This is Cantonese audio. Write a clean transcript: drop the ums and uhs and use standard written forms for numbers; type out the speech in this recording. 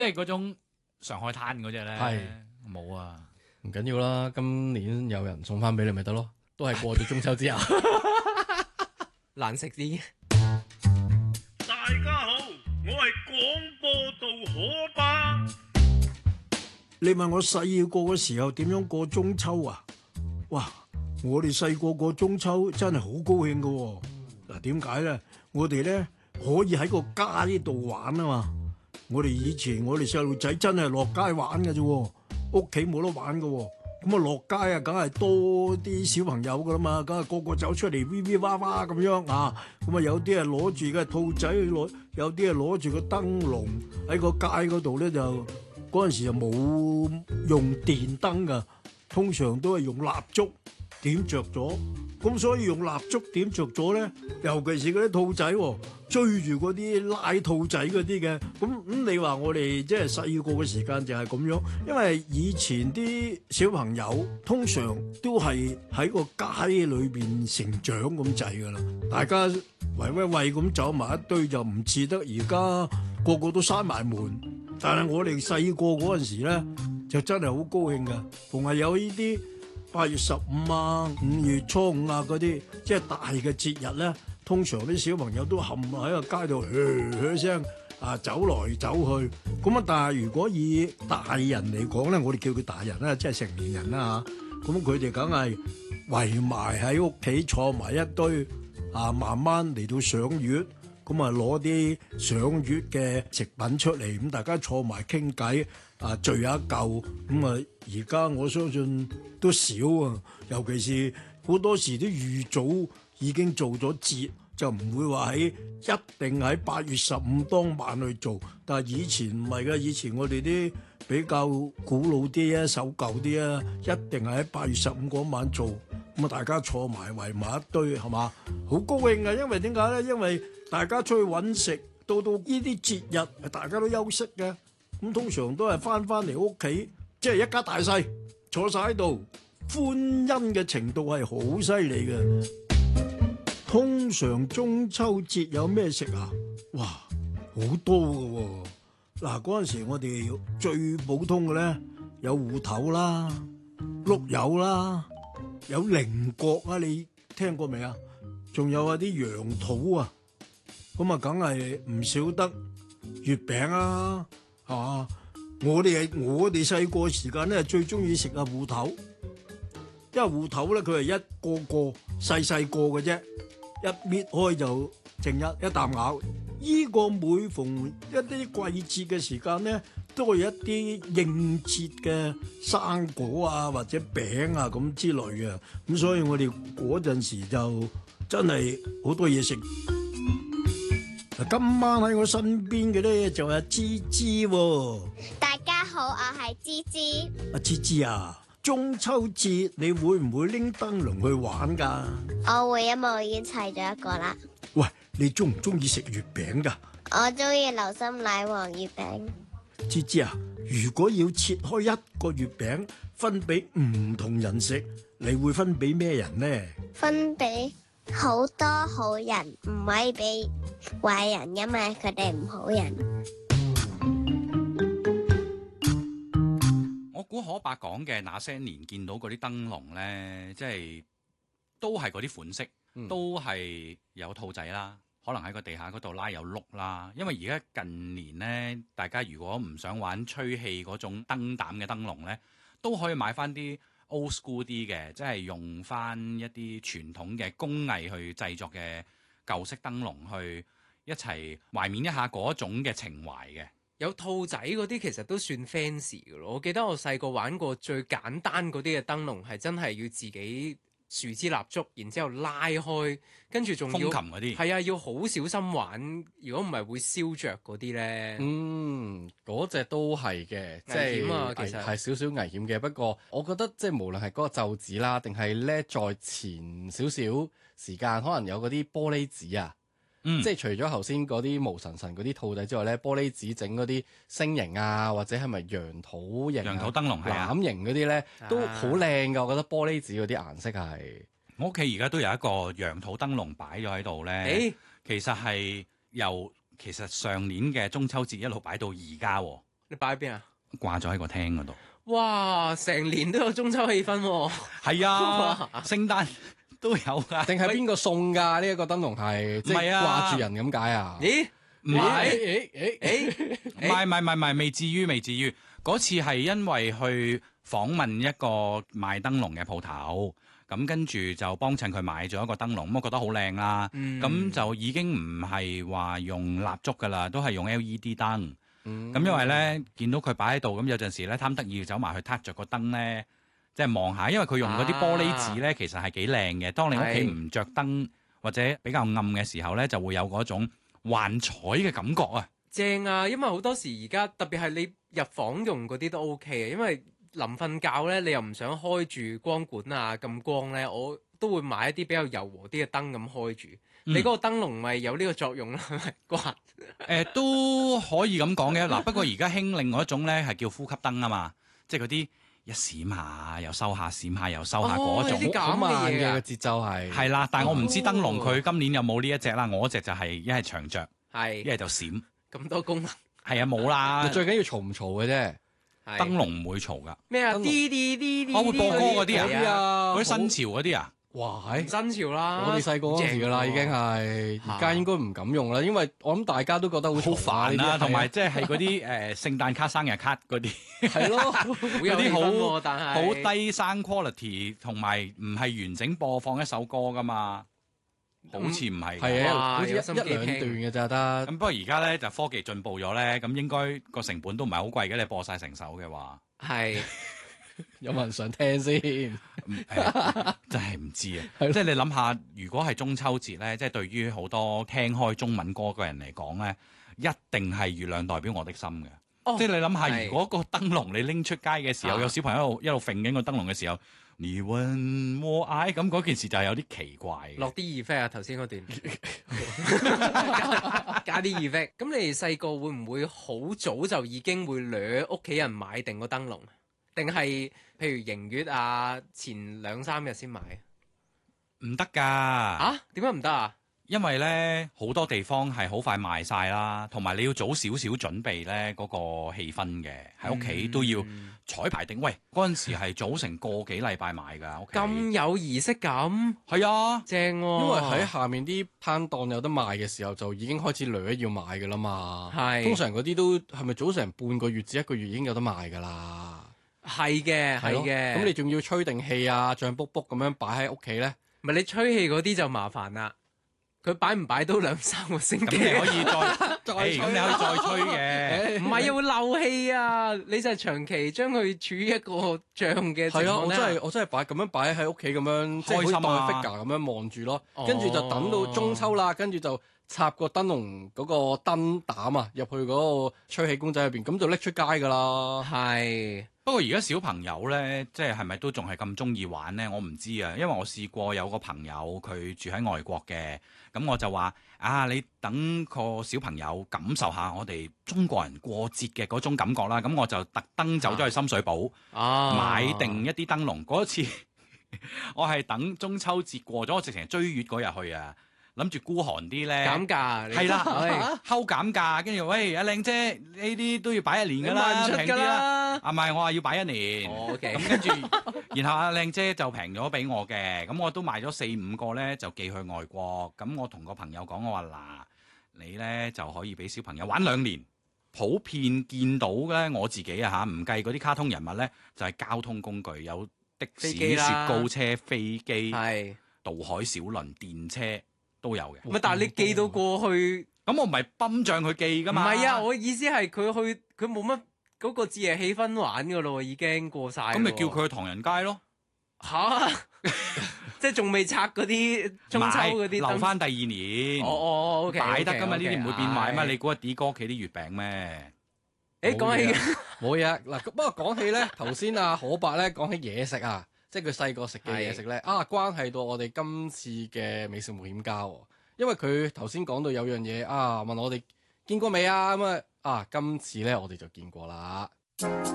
即係嗰種上海灘嗰隻咧， 係冇啊。 唔緊要啦，今年有人送翻俾你咪得咯，都係過咗中秋之後。 難食啲。 大家好，我係廣播道可巴。 你問我細個嘅時候點樣過中秋啊？哇！我哋細個過中秋真係好高興㗎喎。嗱，點解咧？我哋咧可以喺個街度玩啊嘛。我哋以前我哋細路仔真係落街玩嘅啫，屋企冇得玩㗎喎。咁啊落街啊，梗係多啲小朋友噶啦嘛，梗係個個走出嚟 V V 哇哇咁樣啊。咁啊有啲係攞住嘅兔仔，有啲係攞住個燈籠喺個街嗰度咧，就嗰陣時就冇用電燈噶，通常都係用蠟燭點着咗。咁所以用蠟燭點着咗咧，尤其是嗰啲兔仔追住嗰啲拉兔仔嗰啲嘅。咁你話我哋即係細個嘅時間就係咁樣，因為以前啲小朋友通常都係喺個街裏邊成長咁滯噶啦，大家圍威喂咁走埋一堆，就唔似得而家個個都閂埋門。但係我哋細個嗰陣時咧，就真係好高興噶，逢係有呢啲8月15啊、5月初5啊嗰啲，即係大嘅節日咧，通常啲小朋友都冚喺個街度噓聲啊，走來走去。咁啊，但係如果以大人嚟講咧，我哋叫佢大人啦，即係成年人啦嚇。咁佢哋梗係圍埋喺屋企坐埋一堆啊，慢慢嚟到賞月。咁啊，攞啲賞月嘅食品出嚟，咁大家坐埋傾偈啊，聚一嚿。咁啊，而家我相信都少啊，尤其是好多時啲預早已經做咗節，就唔會話一定喺8月15當晚去做。但係以前唔係㗎，以前我哋啲比較古老啲啊、守舊啲啊，一定係喺8月15嗰晚做。咁啊，大家坐埋圍埋一堆，係嘛？好高興啊！因為點解咧？因為大家出去揾食，到呢啲節日，大家都休息嘅。咁通常都係翻嚟屋企，即係一家大細坐晒喺度，歡欣嘅程度係好犀利嘅。通常中秋節有咩食啊？哇，好多㗎喎！嗱，嗰陣時我哋最普通嘅咧，有芋頭啦、碌柚啦，有菱角啊，你聽過未啊？仲有啊啲楊桃啊！咁啊，梗係唔少得月餅啊，係嘛？我哋細個時間咧，最中意食啊芋頭，因為芋頭咧佢係一個個細個嘅啫，一搣開就剩一啖咬。依個每逢一啲季節嘅時間咧，都會有一啲應節嘅生果啊或者餅啊咁之類嘅，咁所以我哋嗰陣時就真係好多嘢食。今晚喺我身邊嘅咧就係芝芝喎。 大家好，我係芝芝。 阿芝芝啊，中秋節你會唔會拎燈籠去玩㗎？ 我會，因為我已經砌咗一個啦。 喂，你中唔中意食月餅㗎？ 我中意流心奶黃月餅。 芝芝啊，如果要切開一個月餅分俾唔同人食，你會分俾咩人呢？ 分俾好多好人，唔可以俾壞人，因為佢哋唔好人。 我估可伯講嘅那些年見到嗰啲燈籠呢，即係都係嗰啲款式，都係有兔仔啦，可能喺個地下嗰度拉有碌啦。因為而家近年呢，大家如果唔想玩吹氣嗰種燈膽嘅燈籠呢，都可以買翻啲old school 啲嘅，即係用翻一啲傳統嘅工藝去製作嘅舊式燈籠，去一齊懷緬一下嗰種嘅情懷嘅。 有兔仔嗰啲其實都算 fancy 嘅咯。我記得我細個玩過最簡單嗰啲嘅燈籠係真係要自己樹枝蠟燭，然之後拉開，跟住仲要風琴嗰啲， 係啊，要好小心玩，如果唔係會燒着嗰啲咧。 嗰隻都係嘅，即係危險啊，其實係少少危險嘅。不過我覺得即係無論係嗰個袖子啦，定係咧再前少少時間，可能有嗰啲玻璃紙啊。即係除咗頭先嗰啲毛神神嗰啲兔仔之外咧，玻璃紙整嗰啲星形啊，或者係咪羊肚形、 羊肚燈籠係啊， 欖形嗰啲咧都好靚㗎。我覺得玻璃紙嗰啲顏色係。 我屋企而家都有一個羊肚燈籠擺咗喺度咧。其實係由上年嘅中秋節一路擺到而家喎。 你擺喺邊啊？ 掛咗喺個廳嗰度。 哇！成年都有中秋氣氛喎。 係啊，聖誕都有㗎。 定係邊個送㗎？呢一個燈籠係即係掛住人咁解啊？ 咦？ 唔係， 誒唔係，未至於。嗰次係因為去訪問一個賣燈籠嘅鋪頭，咁跟住就幫襯佢買咗一個燈籠，咁我覺得好靚啦。咁就已經唔係話用蠟燭㗎啦，都係用 LED 燈。咁因為咧見到佢擺喺度，咁有陣時咧貪得意走埋去撻着個燈咧，即係望下，因為佢用嗰啲玻璃紙咧，其實係幾靚嘅。當你屋企唔着燈或者比較暗嘅時候咧，就會有嗰種幻彩嘅感覺啊！ 正啊，因為好多時而家特別係你入房用嗰啲都 OK 啊，因為臨瞓覺咧，你又唔想開住光管啊咁光咧，我都會買一啲比較柔和啲嘅燈咁開住。你嗰個燈籠咪有呢個作用啦，掛都可以咁講嘅。嗱，不過而家興另外一種咧係叫呼吸燈啊嘛，即係嗰啲一閃下又收下，閃下又收下嗰種， 好慢嘅節奏係啦。但係我唔知燈籠佢今年有冇呢一隻啦。我嗰隻就係一係長着，一係就閃。 咁多功能係啊，冇啦。 最緊要嘈唔嘈嘅啫。 燈籠唔會嘈噶。 咩啊？ 我會播歌嗰啲啊，嗰啲新潮嗰啲啊。 哇！ 新潮啦， 我哋細個嗰時噶啦，已經係而家應該唔敢用啦，因為我諗大家都覺得好煩啦，同埋即係嗰啲聖誕卡、生日卡嗰啲， 係咯， 有啲好但係好低聲 quality， 同埋唔係完整播放一首歌噶嘛，好似唔係， 係啊，好似一兩段嘅咋得。 咁不過而家咧就科技進步咗咧，咁應該個成本都唔係好貴嘅，你播晒成首嘅話， 係。 有冇人想聽先？ 真係唔知啊！即係你諗下，如果係中秋節咧，即係對於好多聽開中文歌嘅人嚟講咧，一定係月亮代表我的心嘅。即係你諗下，如果個燈籠你拎出街嘅時候，有小朋友一路揈緊個燈籠嘅時候，你問我愛，咁嗰件事就係有啲奇怪。 落啲 effect 啊，頭先嗰段加啲 effect。咁你哋細個會唔會好早就已經會掠屋企人買定個燈籠？定係譬如迎月啊，前2、3日先買？ 唔得㗎！ 點解唔得啊？ 因為咧好多地方係好快賣晒啦，同埋你要早少少準備咧嗰個氣氛嘅，喺屋企都要彩排定。喂，嗰陣時係早成個幾禮拜買㗎，屋企咁有儀式感。 係啊， 正喎。 因為喺下面啲攤檔有得賣嘅時候，就已經開始掠要買㗎啦嘛。 係。 通常嗰啲都係咪早成半個月至1個月已經有得賣㗎啦？ 係嘅，係嘅。 咁你仲要吹定氣啊，脹卜卜咁樣擺喺屋企咧？ 唔係你吹氣嗰啲就麻煩啦。佢擺唔擺都2、3個星期。 咁你可以再吹，咁你可以再吹嘅。 唔係會漏氣啊！你就係長期將佢處於一個脹嘅情況。 係啊，我真係咁樣擺喺屋企咁樣，即係好似當 figure 咁樣望住咯。跟住就等到中秋啦，跟住就插個燈籠嗰個燈膽啊入去嗰個吹氣公仔入邊，咁就拎出街㗎啦。 係。 不過而家小朋友咧，即係咪都仲係咁中意玩咧？我唔知啊，因為我試過有個朋友佢住喺外國嘅，咁我就話你等個小朋友感受下我哋中國人過節嘅嗰種感覺啦。咁我就特登走咗去深水埗，買定一啲燈籠。嗰次我係等中秋節過咗，我直情追月嗰日去啊！諗住孤寒啲咧， 減價係啦，睺減價，跟住喂阿靚姐呢啲都要擺1年㗎啦，平啲啦。唔係我話要擺1年，咁跟住，然後阿靚姐就平咗俾我嘅，咁我都買咗4、5個咧，就寄去外國。咁我同個朋友講，我話嗱，你咧就可以俾小朋友玩2年。普遍見到咧，我自己啊唔計嗰啲卡通人物咧，就係交通工具有的士、雪糕車、飛機、渡海小輪、電車。都有嘅， 唔係，但係你寄到過去， 咁我唔係泵脹佢寄噶嘛。 唔係啊，我意思係佢冇乜嗰個節日氣氛玩噶咯，已經過晒。 咁咪叫佢去唐人街咯。 吓，即係仲未拆嗰啲中秋嗰啲， 留翻第2年。 OK， 擺得噶嘛，呢啲唔會變壞嘛。你估阿 D 哥屋企啲月餅咩？ 講起冇嘢嗱，不過講起咧，頭先阿可伯咧講起嘢食啊。即係佢細個食嘅嘢食咧，關係到我哋今次嘅美食冒險家喎。因為佢頭先講到有樣嘢問我哋見過未啊？咁今次咧我哋就見過啦。